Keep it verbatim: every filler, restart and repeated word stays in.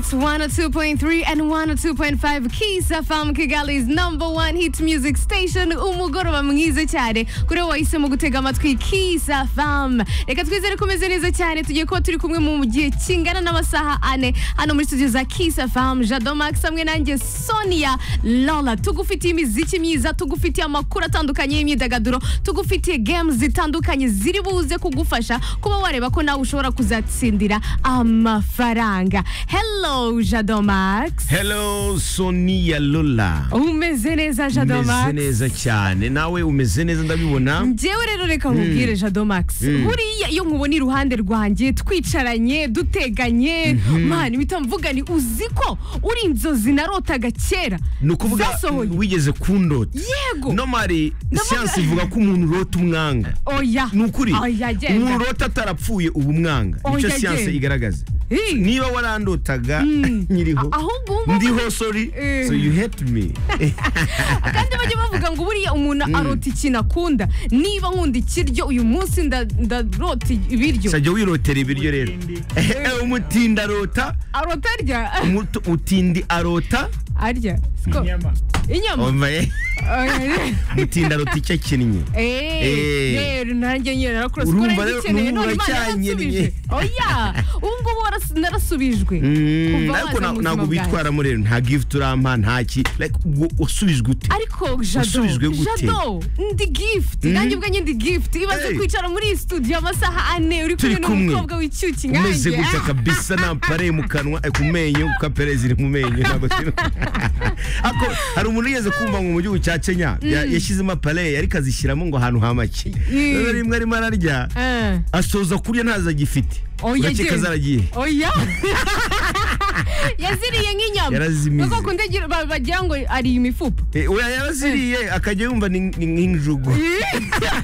It's one oh two point three and one oh two point five Kiss F M, Kigali's number one hit music station. Umugoroba mwiza cyane kuri wahisemo gutega amatwi Kiss F M. Reka twizere kumeze neza cyane, tugiye kuba turi kumwe mu gihe kingana n'amasaha ane hano muri studio za Kiss F M. Jado Max hamwe nanjye Sonia Lola, tugufitiye imiziki myiza, tugufitiye amakuru atandukanye y'imyidagaduro, tugufitiye games zitandukanye ziri buze kugufasha kuba wareba ko nawe ushobora kuzatsindira amafaranga. Hello Jado Max. Hello Sonia Lola. Umeze neza Jado Max? Umeze neza cyane, nawe umeze neza ndabibona. Njyewe rero reka nkubwire Jado Max, buriya iyo nkubona iruhande rwanjye twicaranye duteganye, man bitamvuga ni uziko uri inzozi narotaga kera. Nukuvuga wigeze kundota. Yego. Normally science ivuga ko umuntu urota umwanga. Oya. Nukuri. Umuntu Oya. urota atarapfuye ubu umwanga. Nicyo science igaragaza. Niba warandotaga nyiriho. Ahubwo ndiho sorry. So you hate me. Kandi bajye bavuga ngo buriya umuntu arota ikintu akunda. Niba nkunda ikiryo uyu munsi ndarota ibiryo. Sajya wirotera ibiryo rero. Umutinda arota. Arota arya. Utindi arota. Arya. Inyama. Inyama. Omaye. Mutinda arota icyo kinnye. Eh. Rero nanjye nyine narakora skora ikeneye none cyanyiriye. Oya. Ubwo narasubijwe. Ariko ntabwo bitwaramo rero, nta gift urampa ntaki, like usubijwe ute? Ariko Jado, Jado ndi gift, nanjye ubwo ndi gift, ibaze kwicara muri studio amasaha ane uri kumwe n'umukobwa w'icyuki nkanjye. Umeze gutya kabisa, na pare mu kanwa kumenyo ukapereza iri mu menyo ntabwo tino. Ako hari umuntu yeze kumva ngo mu gihugu cya Kenya yashizemo pare ariko azishyiramo ngo ahantu hamaki. Rero rimwe arimo ararya asoza kurya ntaza gifite. Ureke kazaragiye. Oya. Yaziriye nk'inyama. Yarazimize. Nuko kundegira bagira ngo ari imifupa. Oya yaraziriye akajya yumva ni nk'injugu.